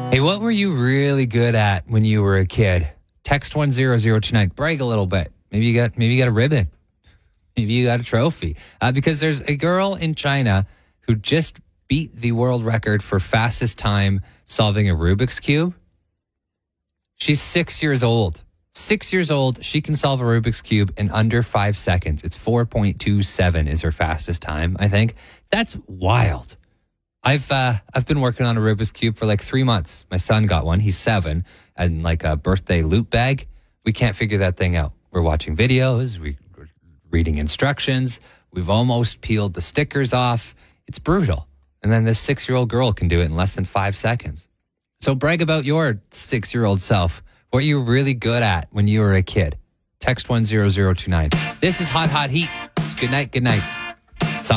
Hey, what were you really good at when you were a kid? Text 10029. Brag a little bit. Maybe you got a ribbon. Maybe you got a trophy. Because there's a girl in China who just beat the world record for fastest time solving a Rubik's Cube. She's 6 years old. 6 years old. She can solve a Rubik's Cube in under 5 seconds. It's 4.27 is her fastest time, I think. That's wild. I've been working on a Rubik's Cube for like 3 months. My son got one. He's 7, and like a birthday loot bag. We can't figure that thing out. We're watching videos. We're reading instructions. We've almost peeled the stickers off. It's brutal. And then this 6-year-old girl can do it in less than 5 seconds. So brag about your 6-year-old self. What are you really good at when you were a kid? Text 10029. This is Hot Hot Heat. Good night. Good night.